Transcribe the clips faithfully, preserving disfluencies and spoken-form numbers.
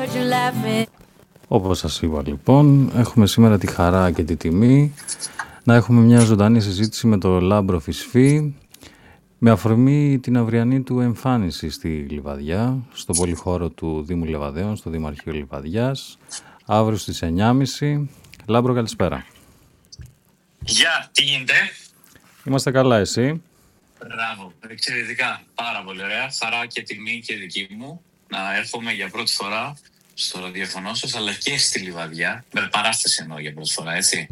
Όπως σας είπα λοιπόν, έχουμε σήμερα τη χαρά και τη τιμή να έχουμε μια ζωντανή συζήτηση με το Λάμπρο Φυσφή με αφορμή την αυριανή του εμφάνιση στη Λιβαδιά, στο πολυχώρο του Δήμου Λεβαδέων, στο Δημαρχείο Λιβαδιάς, αύριο στις εννιά και μισή. Λάμπρο, καλησπέρα. Γεια, τι γίνεται? Είμαστε καλά, εσύ? Μπράβο, εξαιρετικά, πάρα πολύ ωραία. Χαρά και τιμή και δική μου να έρχομαι για πρώτη φορά στο ραδιοφωνό σας, αλλά και στη Λιβαδιά. Με παράσταση εννοώ για πρώτη φορά, έτσι.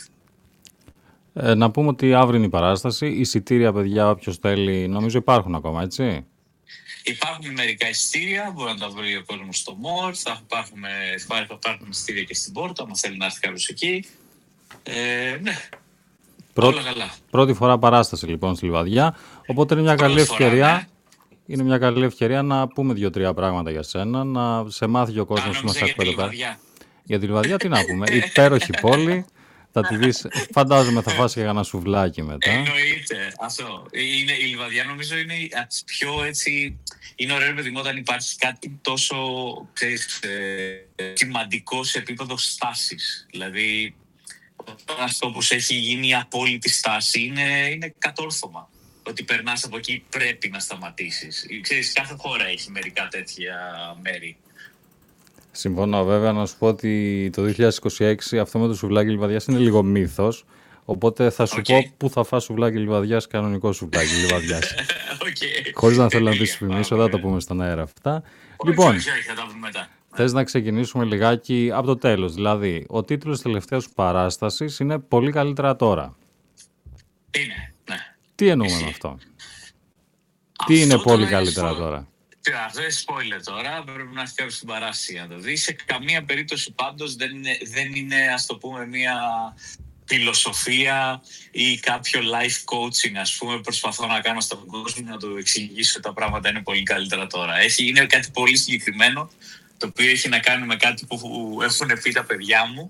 Ε, να πούμε ότι αύριο είναι η παράσταση. Εισιτήρια, παιδιά, όποιος θέλει, νομίζω υπάρχουν ακόμα, έτσι. Υπάρχουν μερικά εισιτήρια, μπορεί να τα βρει ο κόσμος στο Μόρ. Θα υπάρχουν, θα υπάρχουν εισιτήρια και στην Πόρτα, αν θέλει να έρθει κάποιος εκεί. Ε, ναι. Πρω... Όλα καλά. Πρώτη φορά παράσταση λοιπόν στη Λιβαδιά. Οπότε είναι μια καλή ευκαιρία. Φορά, ναι. Είναι μια καλή ευκαιρία να πούμε δύο-τρία πράγματα για σένα, να σε μάθει ο κόσμος που μας ακούει εδώ πέρα. Για τη Λιβαδιά τι να πούμε. Υπέροχη πόλη. Θα τη δεις, φαντάζομαι θα φας και ένα σουβλάκι μετά. Εννοείται. Αυτό. Είναι, η Λιβαδιά νομίζω είναι από τις πιο έτσι. Είναι ωραίο παιδί μου όταν υπάρχει κάτι τόσο ξέρεις, ε, σημαντικό σε επίπεδο στάσης. Δηλαδή αυτό που έχει γίνει η απόλυτη στάση είναι, είναι κατόρθωμα. Ότι περνάς από εκεί πρέπει να σταματήσεις. Ξέρεις, κάθε χώρα έχει μερικά τέτοια μέρη. Συμφωνώ, βέβαια, να σου πω ότι το δύο χιλιάδες είκοσι έξι αυτό με το σουβλάκι Λιβαδιάς είναι λίγο μύθος. Οπότε θα σου okay. πω πού θα φας σουβλάκι Λιβαδιάς, κανονικό σουβλάκι Λιβαδιάς. Okay. Χωρίς να θέλω να τις φημίσω, θα τα πούμε στον αέρα αυτά. Όχι, λοιπόν, όχι, όχι, θα τα πούμε μετά. Θες να ξεκινήσουμε λιγάκι από το τέλος. Δηλαδή, ο τίτλος της τελευταίας σου παράστασης είναι «Πολύ καλύτερα τώρα». Είναι, ναι. Τι εννοούμε με αυτό? αυτό Τι είναι πολύ καλύτερα στο... τώρα? Αυτό είναι spoiler τώρα, πρέπει να έρθει κάποιος στην παράσταση να το δει. Σε καμία περίπτωση πάντως δεν είναι, δεν είναι, ας το πούμε, μια φιλοσοφία ή κάποιο life coaching, ας πούμε, προσπαθώ να κάνω στον κόσμο να του εξηγήσω ότι τα πράγματα είναι πολύ καλύτερα τώρα. Έχει, είναι κάτι πολύ συγκεκριμένο, το οποίο έχει να κάνει με κάτι που έχουν πει τα παιδιά μου.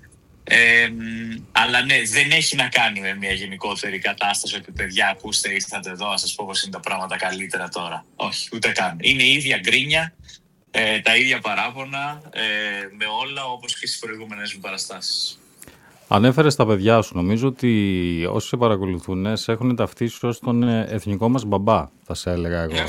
Ε, αλλά ναι, δεν έχει να κάνει με μια γενικότερη κατάσταση ότι παιδιά ακούστε ήρθατε εδώ να σας πω πως είναι τα πράγματα καλύτερα τώρα. Όχι, ούτε καν. Είναι η ίδια γκρίνια, ε, τα ίδια παράπονα, ε, με όλα όπως και στις προηγούμενες μου παραστάσεις. Ανέφερες τα παιδιά σου. Νομίζω ότι όσοι σε παρακολουθούν σε έχουν ταυτίσει ως τον εθνικό μας μπαμπά, θα σε έλεγα εγώ.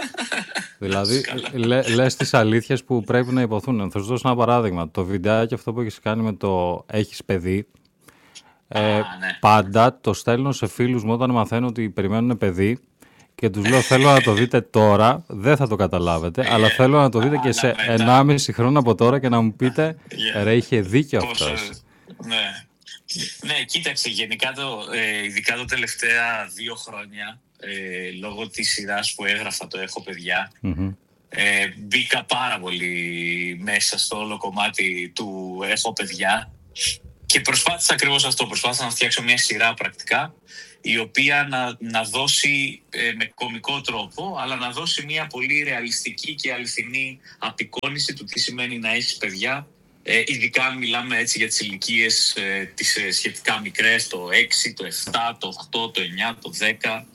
Δηλαδή, λέ, λες τις αλήθειες που πρέπει να υποθούν. Θα σου δώσω ένα παράδειγμα. Το βιντεάκι αυτό που έχεις κάνει με το «Έχεις παιδί», ε, Α, ναι. πάντα το στέλνω σε φίλους μου όταν μαθαίνω ότι περιμένουν παιδί και τους λέω θέλω να το δείτε τώρα, δεν θα το καταλάβετε, αλλά θέλω να το δείτε και σε ενάμιση χρόνο από τώρα και να μου πείτε yeah. ρε, είχε δίκιο αυτός. Ναι. Ναι, κοίταξε, γενικά το, ε, ειδικά τα τελευταία δύο χρόνια, ε, λόγω της σειράς που έγραφα το «Έχω παιδιά», mm-hmm. ε, μπήκα πάρα πολύ μέσα στο όλο κομμάτι του «Έχω παιδιά» και προσπάθησα ακριβώς αυτό, προσπάθησα να φτιάξω μια σειρά πρακτικά, η οποία να, να δώσει ε, με κωμικό τρόπο, αλλά να δώσει μια πολύ ρεαλιστική και αληθινή απεικόνιση του τι σημαίνει να έχεις παιδιά. Ε, ειδικά μιλάμε έτσι για τις ηλικίες ε, τις ε, σχετικά μικρές, το έξι, το επτά, το οκτώ, το εννιά, το δέκα.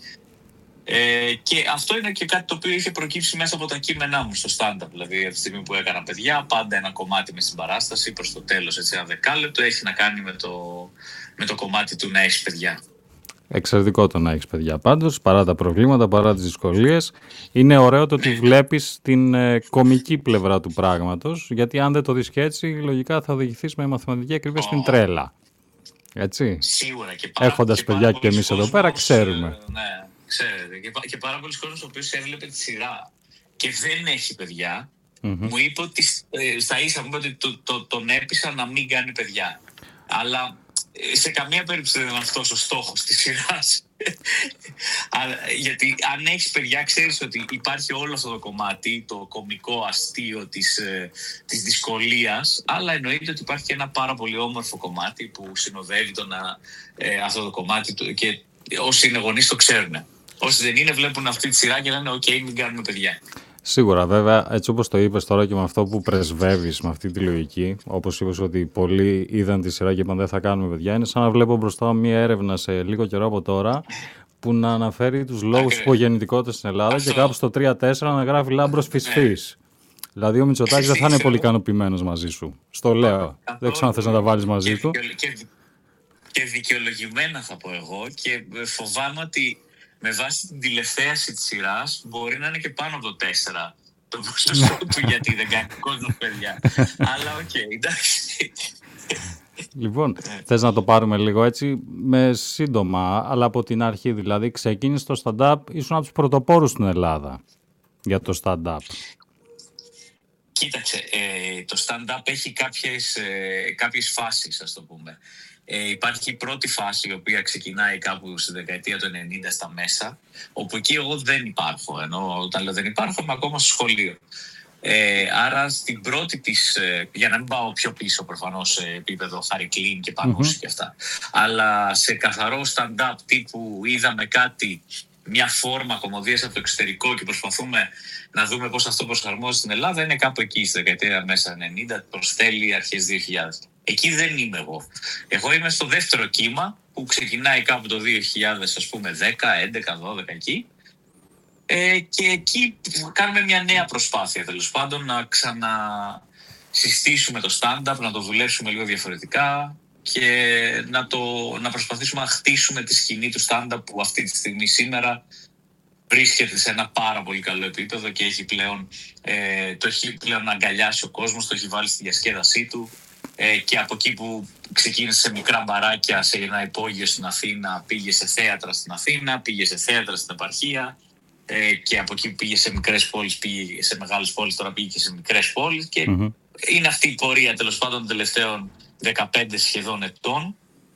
Ε, και αυτό είναι και κάτι το οποίο είχε προκύψει μέσα από τα κείμενά μου στο stand-up. Δηλαδή, από τη στιγμή που έκανα παιδιά, πάντα ένα κομμάτι με στην παράσταση, προς το τέλος, έτσι, ένα δεκάλεπτο, έχει να κάνει με το, με το κομμάτι του να έχεις παιδιά. Εξαιρετικό το να έχεις παιδιά πάντως, παρά τα προβλήματα, παρά τις δυσκολίες. Είναι ωραίο το ότι βλέπεις την ε, κομική πλευρά του πράγματος, γιατί αν δεν το δεις και έτσι, λογικά θα οδηγηθείς με μαθηματική ακρίβεια oh. στην τρέλα. Έτσι. Σίγουρα. Και πάρα, Έχοντας και παιδιά και εμείς εδώ πέρα, ξέρουμε. Ε, ναι, ξέρετε. Και, και πάρα πολλοί κόσμος ο οποίος έβλεπε τη σειρά και δεν έχει παιδιά, mm-hmm. μου είπε ότι ε, στα ίσα μου είπε ότι το, το, τον έπεισα να μην κάνει παιδιά. Αλλά σε καμία περίπτωση δεν είναι αυτός ο στόχος της σειράς. Γιατί αν έχεις παιδιά, ξέρεις ότι υπάρχει όλο αυτό το κομμάτι, το κωμικό αστείο της, της δυσκολίας, αλλά εννοείται ότι υπάρχει και ένα πάρα πολύ όμορφο κομμάτι που συνοδεύει το να, ε, αυτό το κομμάτι του, και όσοι είναι γονείς το ξέρουν. Όσοι δεν είναι βλέπουν αυτή τη σειρά και λένε «ΟΚ, okay, μην κάνουμε παιδιά». Σίγουρα, βέβαια, έτσι όπως το είπες τώρα και με αυτό που πρεσβεύεις, με αυτή τη λογική, όπως είπες ότι πολλοί είδαν τη σειρά και είπαν δεν θα κάνουμε παιδιά, είναι σαν να βλέπω μπροστά μία έρευνα σε λίγο καιρό από τώρα που να αναφέρει τους λόγους υπογεννητικότητας στην Ελλάδα. Αυτό. Και κάπου στο τρία τέσσερα να γράφει Λάμπρος Φυσφής. Δηλαδή ο Μητσοτάκης δεν θα είναι πολύ ικανοποιημένος μαζί σου. Στο λέω. Δεν ξέρω αν θες να τα βάλεις μαζί του. Και, και δικαιολογημένα θα πω εγώ, και φοβάμαι ότι με βάση την τηλεθέαση της σειράς μπορεί να είναι και πάνω από το τέσσερα το ποσοστό του, γιατί δεν κάνει κόσμο, παιδιά. Αλλά οκ, okay, εντάξει. Λοιπόν, θες να το πάρουμε λίγο έτσι με σύντομα, αλλά από την αρχή. Δηλαδή ξεκίνησε το stand-up, ήσουν από τους πρωτοπόρους στην Ελλάδα για το stand-up. Κοίταξε, ε, το stand-up έχει κάποιες, ε, κάποιες φάσεις, ας το πούμε. Ε, υπάρχει η πρώτη φάση, η οποία ξεκινάει κάπου στη δεκαετία του ενενήντα στα μέσα, όπου εκεί εγώ δεν υπάρχω, ενώ όταν λέω δεν υπάρχω είμαι ακόμα στο σχολείο. Ε, άρα στην πρώτη της, ε, για να μην πάω πιο πίσω προφανώς σε επίπεδο Χαρικλίν και Πανούση mm-hmm. και αυτά, αλλά σε καθαρό stand-up τύπου είδαμε κάτι, μια φόρμα κωμωδίας από το εξωτερικό και προσπαθούμε να δούμε πώς αυτό προσαρμόζεται στην Ελλάδα, είναι κάπου εκεί στη δεκαετία μέσα ενενήντα προς τέλη αρχές δύο χιλιάδες. Εκεί δεν είμαι εγώ. Εγώ είμαι στο δεύτερο κύμα που ξεκινάει κάπου το δύο χιλιάδες, ας πούμε δέκα, έντεκα, δώδεκα εκεί. Ε, και εκεί κάνουμε μια νέα προσπάθεια, τέλος πάντων, να ξανασυστήσουμε το stand-up, να το δουλέψουμε λίγο διαφορετικά και να, το, να προσπαθήσουμε να χτίσουμε τη σκηνή του stand-up που αυτή τη στιγμή σήμερα βρίσκεται σε ένα πάρα πολύ καλό επίπεδο και έχει πλέον, ε, το έχει πλέον αγκαλιάσει ο κόσμος, το έχει βάλει στη διασκέδασή του. Ε, και από εκεί που ξεκίνησε σε μικρά μπαράκια, σε ένα υπόγειο στην Αθήνα, πήγε σε θέατρα στην Αθήνα, πήγε σε θέατρα στην επαρχία, ε, και από εκεί που πήγε σε μικρές πόλεις, πήγε σε μεγάλες πόλεις, τώρα πήγε και σε μικρές πόλεις και mm-hmm. είναι αυτή η πορεία τέλος πάντων των τελευταίων δεκαπέντε σχεδόν ετών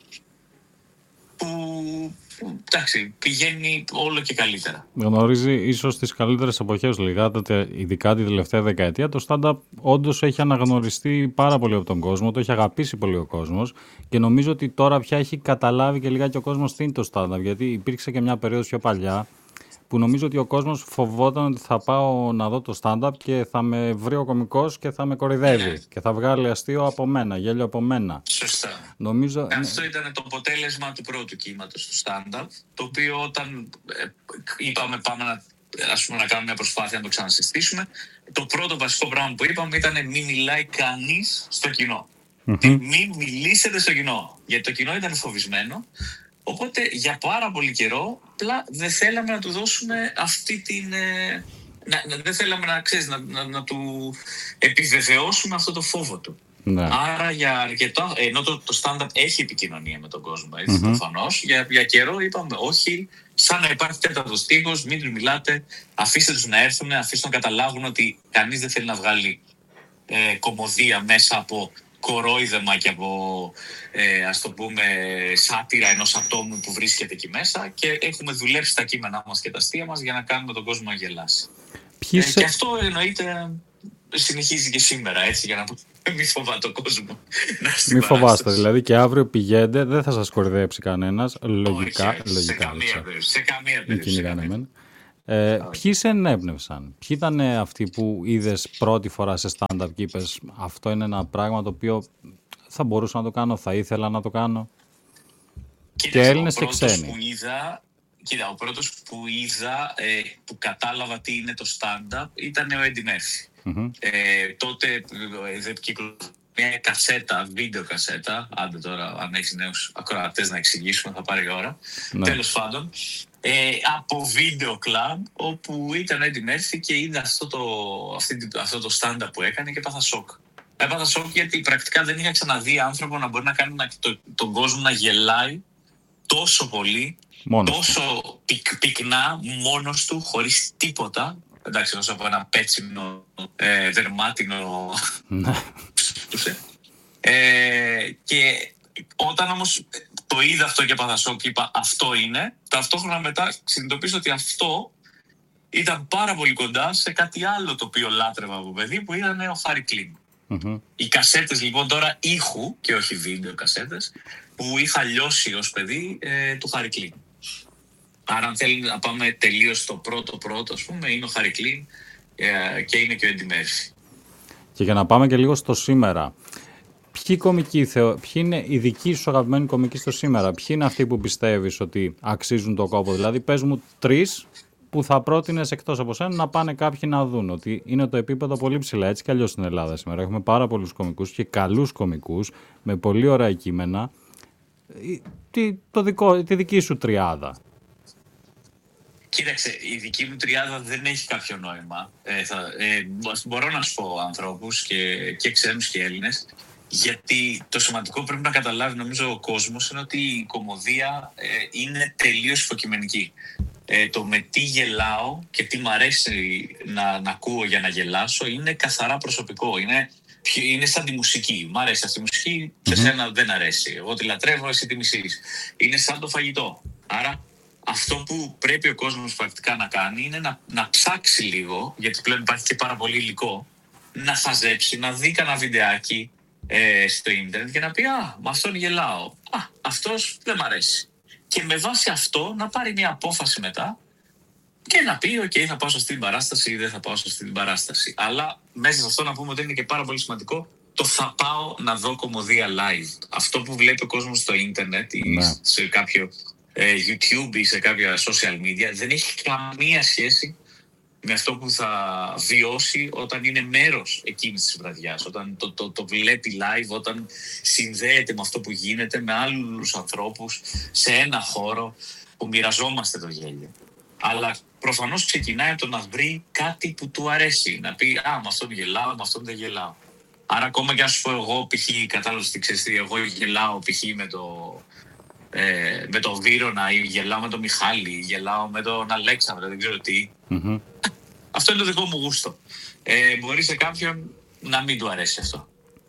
που, που εντάξει, πηγαίνει όλο και καλύτερα. Γνωρίζει ίσως τις καλύτερες εποχές λίγα, ειδικά την τελευταία δεκαετία. Το stand-up όντως έχει αναγνωριστεί πάρα πολύ από τον κόσμο, το έχει αγαπήσει πολύ ο κόσμος και νομίζω ότι τώρα πια έχει καταλάβει και λιγάκι ο κόσμος τι είναι το stand-up, γιατί υπήρξε και μια περίοδος πιο παλιά που νομίζω ότι ο κόσμος φοβόταν ότι θα πάω να δω το stand-up και θα με βρει ο κωμικός και θα με κοροϊδεύει και θα βγάλει αστείο από μένα, γέλιο από μένα. Σωστά. Νομίζω... Αυτό ήταν το αποτέλεσμα του πρώτου κύματος του stand-up, το οποίο όταν ε, είπαμε πάμε να, ας πούμε, να κάνουμε μια προσπάθεια να το ξανασυστήσουμε, το πρώτο βασικό πράγμα που είπαμε ήταν μην μιλάει κανείς στο κοινό. Mm-hmm. Μην μιλήσετε στο κοινό, γιατί το κοινό ήταν φοβισμένο. Οπότε για πάρα πολύ καιρό απλά δεν θέλαμε να του δώσουμε αυτή την... Ε, να, να, δεν θέλαμε να, ξέρεις, να, να, να του επιβεβαιώσουμε αυτό το φόβο του. Ναι. Άρα για αρκετό, ενώ το, το stand-up έχει επικοινωνία με τον κόσμο, έτσι, mm-hmm. προφανώς, για, για καιρό είπαμε όχι, σαν να υπάρχει τέταρτος τείχος, μην τους μιλάτε, αφήστε τους να έρθουν, αφήστε να καταλάβουν ότι κανείς δεν θέλει να βγάλει ε, κωμωδία μέσα από κορόιδεμα και από, ε, ας το πούμε, σάτυρα ενός ατόμου που βρίσκεται εκεί μέσα και έχουμε δουλέψει τα κείμενά μας και τα αστεία μας για να κάνουμε τον κόσμο να γελάσει. Ε, σε... Και αυτό εννοείται συνεχίζει και σήμερα, έτσι, για να μην φοβάται ο κόσμο. Μην φοβάστε, δηλαδή και αύριο πηγαίνετε, δεν θα σας κορυδέψει κανένας, λογικά. Όχι, όχι, λογικά, σε καμία περίπτωση. Σε καμία περίπτωση. Ε, ποιοι σε ενέπνευσαν, ποιοι ήταν αυτοί που είδες πρώτη φορά σε stand-up και είπες αυτό είναι ένα πράγμα το οποίο θα μπορούσα να το κάνω, θα ήθελα να το κάνω? Κοίτα, και Έλληνες και ξένοι. Που είδα, κοίτα, ο πρώτος που είδα, ε, που κατάλαβα τι είναι το stand-up ήταν ο Eddie Murphy. Mm-hmm. Ε, τότε ε, κυκλοφορεί μια κασέτα, βίντεο κασέτα, άντε τώρα αν έχεις νέους ακροατές να εξηγήσουμε θα πάρει ώρα, ναι. Τέλος πάντων. Ε, από βίντεο κλαμπ όπου ήταν ο Eddie Murphy και είδα αυτό το, αυτή, αυτό το stand-up που έκανε και έπαθα σοκ. Έπαθα σοκ γιατί πρακτικά δεν είχα ξαναδεί άνθρωπο να μπορεί να κάνει να, το, τον κόσμο να γελάει τόσο πολύ, μόνος τόσο πυκ, πυκνά, μόνος του, χωρίς τίποτα. Εντάξει, όσο από ένα πέτσινο ε, δερμάτινο ε, και όταν όμως το είδα αυτό και έπαθα σοκ και είπα αυτό είναι, ταυτόχρονα μετά συνειδητοποίησα ότι αυτό ήταν πάρα πολύ κοντά σε κάτι άλλο το οποίο λάτρευα από παιδί που ήταν ο Χαρικλίν. Mm-hmm. Οι κασέτες λοιπόν τώρα ήχου και όχι βίντεο κασέτες που είχα λιώσει ως παιδί ε, του Χαρικλίν. Άρα αν θέλει να πάμε τελείως στο πρώτο πρώτο, ας πούμε, είναι ο Χαρικλίν ε, και είναι και ο Eddie Murphy. Και για να πάμε και λίγο στο σήμερα, ποιοι κομικοί, ποιοι είναι οι δικοί σου αγαπημένοι κομικοί στο σήμερα, ποιοι είναι αυτοί που πιστεύεις ότι αξίζουν το κόπο? Δηλαδή πες μου τρεις που θα πρότεινες εκτός από σένα να πάνε κάποιοι να δουν ότι είναι το επίπεδο πολύ ψηλά. Έτσι κι αλλιώς στην Ελλάδα σήμερα έχουμε πάρα πολλούς κωμικούς και καλούς κωμικούς με πολύ ωραία κείμενα. Τι, το δικό, τη δική σου τριάδα. Κοίταξε, η δική μου τριάδα δεν έχει κάποιο νόημα. Ε, θα, ε, μπορώ να σου πω ανθρώπους και, και ξένους και Έλληνες, γιατί το σημαντικό που πρέπει να καταλάβει νομίζω ο κόσμος είναι ότι η κωμωδία ε, είναι τελείως υποκειμενική. Ε, το με τι γελάω και τι μ' αρέσει να, να ακούω για να γελάσω είναι καθαρά προσωπικό. Είναι, είναι σαν τη μουσική. Μ' αρέσει αυτή η μουσική και mm-hmm. σένα δεν αρέσει. Εγώ τη λατρεύω, εσύ τη μισείς. Είναι σαν το φαγητό. Άρα αυτό που πρέπει ο κόσμος πρακτικά να κάνει είναι να, να ψάξει λίγο, γιατί πλέον υπάρχει και πάρα πολύ υλικό, να χαζέψει, να δει κανένα βιντεάκι ε, στο ίντερνετ και να πει «Α, με αυτόν γελάω. Α, αυτός δεν μ' αρέσει». Και με βάση αυτό να πάρει μια απόφαση μετά και να πει «ΟΚ, okay, θα πάω σε αυτή την παράσταση ή δεν θα πάω σε αυτή την παράσταση». Αλλά μέσα σε αυτό να πούμε ότι είναι και πάρα πολύ σημαντικό το «θα πάω να δω κωμωδία live». Αυτό που βλέπει ο κόσμος στο ίντερνετ ή ναι. σε κάποιο ε, YouTube ή σε κάποια social media δεν έχει καμία σχέση με αυτό που θα βιώσει όταν είναι μέρος εκείνης της βραδιάς, όταν το, το, το βλέπει live, όταν συνδέεται με αυτό που γίνεται, με άλλους ανθρώπους, σε ένα χώρο που μοιραζόμαστε το γέλιο. Αλλά προφανώς ξεκινάει από το να βρει κάτι που του αρέσει, να πει «Α, με αυτόν γελάω, με αυτόν δεν γελάω». Άρα ακόμα και αν σου πω εγώ, π.χ. κατάλαβες τι ξέρεις τι, εγώ γελάω π.χ. με το... Ε, με τον Βύρωνα ή γελάω με τον Μιχάλη ή γελάω με τον Αλέξανδρο, δεν ξέρω τι. Mm-hmm. Αυτό είναι το δικό μου γούστο. Ε, μπορεί σε κάποιον να μην του αρέσει αυτό.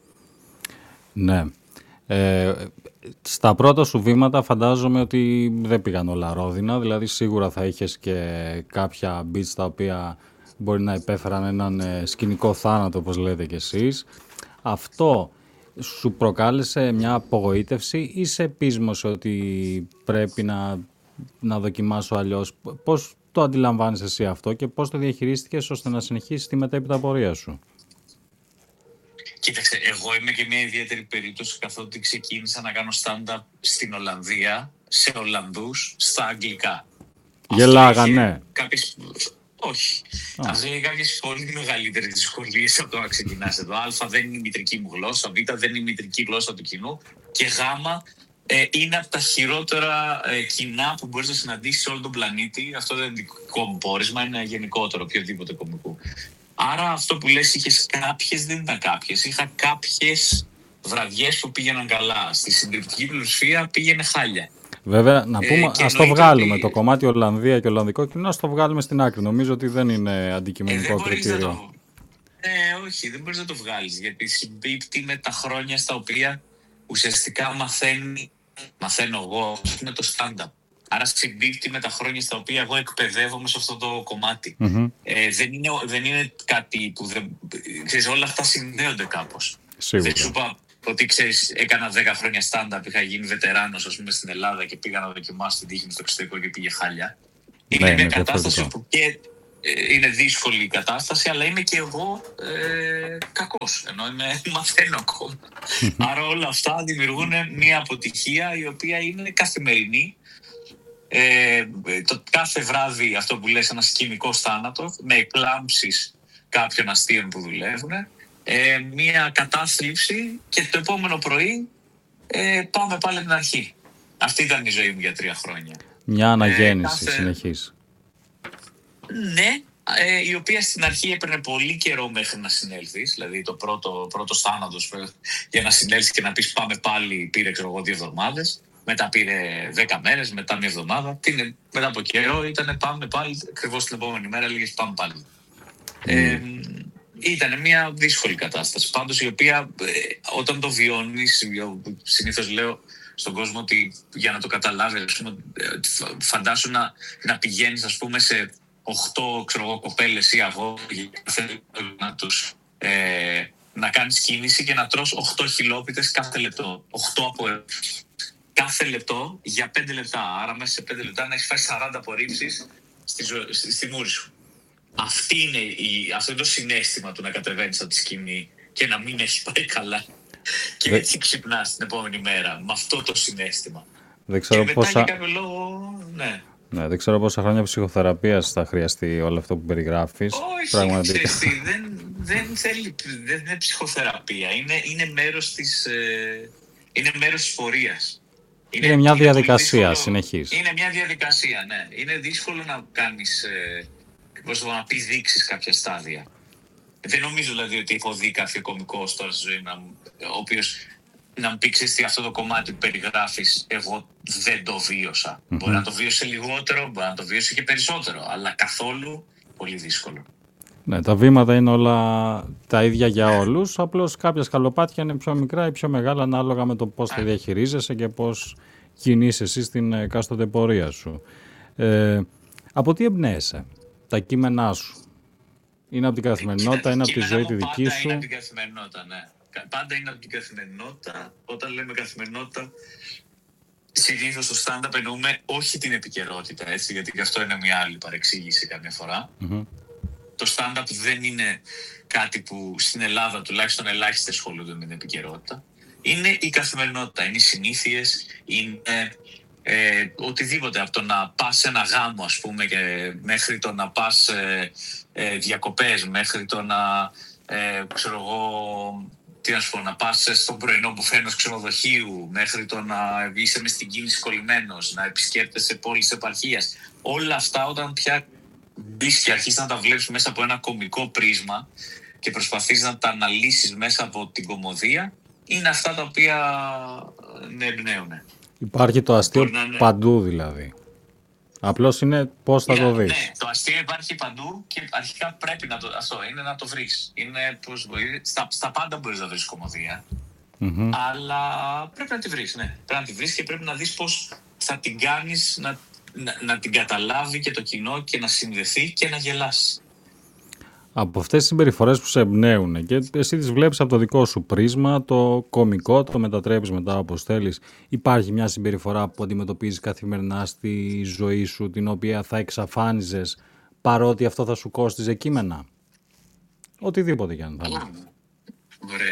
Ναι. Ε, στα πρώτα σου βήματα φαντάζομαι ότι δεν πήγαν όλα ρόδινα, δηλαδή σίγουρα θα είχες και κάποια beats τα οποία μπορεί να υπέφεραν έναν σκηνικό θάνατο, όπως λέτε κι εσείς. Αυτό σου προκάλεσε μια απογοήτευση ή σε πείσμωσε ότι πρέπει να, να δοκιμάσω αλλιώς? Πώς το αντιλαμβάνεις εσύ αυτό και πώς το διαχειρίστηκες ώστε να συνεχίσεις τη μετέπειτα πορεία σου? Κοίταξε, εγώ είμαι και μια ιδιαίτερη περίπτωση, καθότι ξεκίνησα να κάνω stand-up στην Ολλανδία, σε Ολλανδούς, στα αγγλικά. Γελάγανε. Κάποιες... Όχι. Oh. Αυτό είναι κάποιες πολύ μεγαλύτερες δυσκολίες από το να ξεκινάς εδώ. Α, δεν είναι η μητρική μου γλώσσα. Β, δεν είναι η μητρική γλώσσα του κοινού. Και Γ, ε, είναι από τα χειρότερα ε, κοινά που μπορείς να συναντήσεις σε όλο τον πλανήτη. Αυτό δεν είναι δικό μου πόρισμα, είναι γενικότερο οποιοδήποτε κωμικού. Άρα αυτό που λες είχες κάποιες, δεν ήταν κάποιες. Είχα κάποιες βραδιές που πήγαιναν καλά. Στη συντριπτική πλειοψηφία πήγαινε χάλια. Βέβαια, να πούμε, ε, ας το βγάλουμε ότι... το κομμάτι Ολλανδία και Ολλανδικό κοινό, ας το βγάλουμε στην άκρη. Νομίζω ότι δεν είναι αντικειμενικό ε, δεν κριτήριο. Το... Ε, όχι, δεν μπορείς να το βγάλεις, γιατί συμπίπτει με τα χρόνια στα οποία ουσιαστικά μαθαίνει, μαθαίνω εγώ με το stand-up. Άρα συμπίπτει με τα χρόνια στα οποία εγώ εκπαιδεύομαι σε αυτό το κομμάτι. Mm-hmm. Ε, δεν, είναι, δεν είναι κάτι που δεν... Ξέρεις, όλα αυτά συνδέονται κάπως. Σίγουρα. Δεν σου πω ότι ξέρεις, έκανα δέκα χρόνια stand-up, είχα γίνει βετεράνος ας πούμε στην Ελλάδα και πήγα να δοκιμάσω την τύχη μου στο εξωτερικό και πήγε χάλια. Είναι ναι, μια κατάσταση που και ε, είναι δύσκολη η κατάσταση, αλλά είμαι και εγώ ε, κακός, ενώ είμαι, μαθαίνω ακόμα. Άρα όλα αυτά δημιουργούν μια αποτυχία η οποία είναι καθημερινή. Ε, το κάθε βράδυ αυτό που λες, ένα σκηνικός θάνατος με εκλάμψεις κάποιων αστείων που δουλεύουν, ε, μια κατάθλιψη και το επόμενο πρωί ε, πάμε πάλι από την αρχή. Αυτή ήταν η ζωή μου για τρία χρόνια. Μια αναγέννηση ε, κάθε... συνεχής. Ναι, ε, η οποία στην αρχή έπαιρνε πολύ καιρό μέχρι να συνέλθεις. Δηλαδή το πρώτο, πρώτο θάνατος για να συνέλθεις και να πεις πάμε πάλι πήρε ξέρω εγώ δύο εβδομάδες. Μετά πήρε δέκα μέρες, μετά μια εβδομάδα. Είναι, μετά από καιρό ήταν πάμε πάλι, ακριβώς την επόμενη μέρα έλεγες πάμε πάλι. Mm. Ε, ήταν μια δύσκολη κατάσταση. Πάντως η οποία ε, όταν το βιώνεις, συνήθως λέω στον κόσμο ότι για να το καταλάβει, ας πούμε, φαντάσου να, να πηγαίνεις ας πούμε σε οχτώ ξέρω εγώ, κοπέλες ή αγόρια να τους... Ε, να κάνεις κίνηση και να τρως οχτώ χιλόπιτες κάθε λεπτό. οχτώ από κάθε λεπτό για πέντε λεπτά. Άρα μέσα σε πέντε λεπτά να έχεις φάει σαράντα απορρίψεις στη, ζω... στη, στη μούρη σου. Αυτή είναι η... Αυτό είναι το συναίσθημα του να κατεβαίνεις από τη σκηνή και να μην έχει πάει καλά. Και Δε... έτσι ξυπνάς την επόμενη μέρα με αυτό το συναίσθημα. Δεν ξέρω και μετά πόσα... για κάποιο λόγο, ναι. Ναι, δεν ξέρω πόσα χρόνια ψυχοθεραπείας θα χρειαστεί όλο αυτό που περιγράφεις. Όχι, πραγματικά. ξέρεις, δεν, δεν, θέλει, δεν είναι ψυχοθεραπεία. Είναι, είναι, μέρος της, ε, είναι μέρος της πορείας. Είναι, είναι μια είναι διαδικασία συνεχής. Είναι μια διαδικασία, ναι. Είναι δύσκολο να κάνεις, ε, πώς το, να πηδήξεις κάποια στάδια. Δεν νομίζω δηλαδή ότι έχω δει κάποιο κωμικό τώρα στη ζωή μου, ο οποίος να μου πει, ξέρεις τι, αυτό το κομμάτι που περιγράφεις, εγώ δεν το βίωσα. Mm-hmm. Μπορεί να το βίωσε λιγότερο, μπορεί να το βίωσε και περισσότερο, αλλά καθόλου πολύ δύσκολο. Ναι, τα βήματα είναι όλα τα ίδια για όλους, απλώς κάποια σκαλοπάτια είναι πιο μικρά ή πιο μεγάλα ανάλογα με το πώς τα διαχειρίζεσαι και πώς κινείσαι εσύ στην εκάστοτε πορεία σου. Ε, από τι εμπνέεσαι, τα κείμενά σου? Είναι από την καθημερινότητα, είναι από τη ζωή τη δική σου? Είναι από την καθημερινότητα, ναι. Πάντα είναι από την καθημερινότητα. Όταν λέμε καθημερινότητα, συνήθως στο stand-up εννοούμε όχι την επικαιρότητα, έτσι, γιατί και αυτό είναι μια άλλη παρεξήγηση καμιά φορά. Mm-hmm. Το stand-up δεν είναι κάτι που στην Ελλάδα τουλάχιστον ελάχιστοι ασχολούνται με την επικαιρότητα. Είναι η καθημερινότητα, είναι οι συνήθειες, είναι ε, οτιδήποτε, από το να πας σε ένα γάμο, ας πούμε, και μέχρι το να πας ε, ε, διακοπές, μέχρι το να, ε, ξέρω εγώ, τι να σου πω, να πας στον πρωινό μπουφέ ενός ξενοδοχείου, μέχρι το να είσαι μες στην κίνηση κολλημένος, να επισκέπτεσαι πόλεις επαρχίας. Όλα αυτά, όταν πια μπεις και αρχίσεις να τα βλέπεις μέσα από ένα κωμικό πρίσμα και προσπαθείς να τα αναλύσεις μέσα από την κωμωδία, είναι αυτά τα οποία με εμπνέουν. Υπάρχει το αστείο είναι... παντού δηλαδή. Απλώς είναι πώς θα yeah, το δεις. Ναι, το αστείο υπάρχει παντού και αρχικά πρέπει να το, αυτό, είναι να το βρεις. Είναι, πώς, στα, στα πάντα μπορείς να βρεις κωμωδία. Mm-hmm. Αλλά πρέπει να τη βρεις, ναι. Πρέπει να τη βρεις και πρέπει να δεις πώς θα την κάνεις να, να, να την καταλάβει και το κοινό και να συνδεθεί και να γελάσει. Από αυτές τις συμπεριφορές που σε εμπνέουν και εσύ τις βλέπεις από το δικό σου πρίσμα, το κωμικό, το μετατρέπεις μετά όπως θέλεις. Υπάρχει μια συμπεριφορά που αντιμετωπίζεις καθημερινά στη ζωή σου, την οποία θα εξαφάνιζες παρότι αυτό θα σου κόστιζε κείμενα? Οτιδήποτε κι αν θα είναι. Ωραία.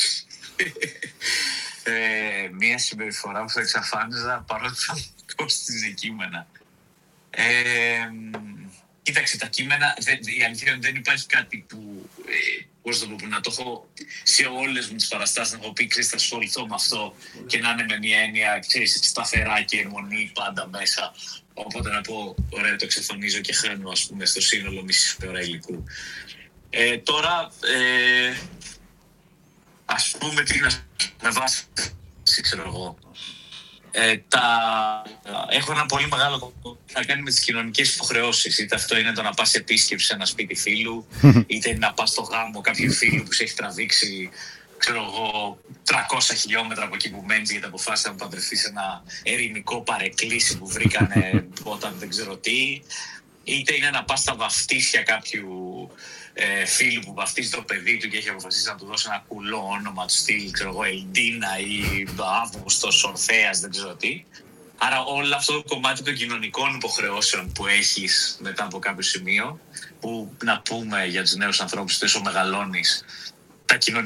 ε, μια συμπεριφορά που θα εξαφάνιζα παρότι θα κόστιζε κείμενα. Ε, Κοίταξε, τα κείμενα, δεν, η αλήθεια είναι ότι δεν υπάρχει κάτι που, ε, πώς το πω, που να το έχω σε όλες μου τις παραστάσεις, να έχω πει, ξέρεις, θα ασχοληθώ με αυτό και να είναι με μια έννοια, ξέρεις, σταθερά και αιμονή πάντα μέσα. Οπότε να πω, ωραία, το εξαφανίζω και χάνω, ας πούμε, στο σύνολο μισή ώρα υλικού. Ε, τώρα, ε, ας πούμε, τι να με βάση, ξέρω εγώ. Ε, τα... Έχω ένα πολύ μεγάλο κομμάτι να κάνει με τις κοινωνικές υποχρεώσεις. Είτε αυτό είναι το να πας επίσκεψη σε ένα σπίτι φίλου, είτε να πας στο γάμο κάποιου φίλου που σε έχει τραβήξει, ξέρω εγώ, τριακόσια χιλιόμετρα από εκεί που μένεις, γιατί αποφάσισε να παντρευτεί σε ένα ερημικό παρεκκλήσι που βρήκανε όταν δεν ξέρω τι. Είτε είναι να πας στα βαφτίσια κάποιου ε, φίλου που βαφτίζει το παιδί του και έχει αποφασίσει να του δώσει ένα κουλό όνομα του στυλ, ξέρω εγώ, Ελντίνα ή Αύγουστος, Ορθέας, δεν ξέρω τι. Άρα όλο αυτό το κομμάτι των κοινωνικών υποχρεώσεων που έχεις μετά από κάποιο σημείο, που να πούμε για τους νέους ανθρώπους, τόσο μεγαλώνεις, τα κοινωνικά